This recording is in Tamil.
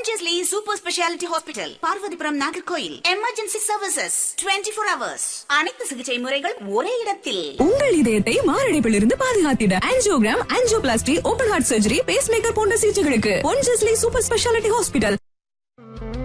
Pondicherry Super Speciality Hospital, Parvathipuram Nagercoil. Emergency services 24 hours. அனைத்து சிகிச்சை முறைகள் ஒரே இடத்தில். உங்கள் இதயத்தை மாரடைப்பிலிருந்து பாதுகாத்திட angiogram, angioplasty, open heart surgery, base maker போன்ற சிகிச்சைகளுக்கு Pondicherry Super Speciality Hospital.